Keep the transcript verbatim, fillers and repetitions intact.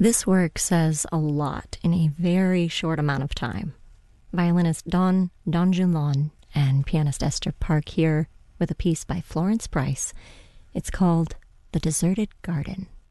This work says a lot in a very short amount of time. Violinist Dawn Dawn Junlon and pianist Esther Park here with a piece by Florence Price. It's called The Deserted Garden.